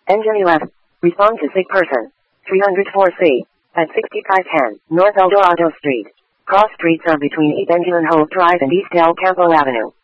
Engine 11. Respond to sick person. 304C. At 6510 North Eldorado Street. Cross streets are between 8th Engine and Hope Drive and East El Campo Avenue.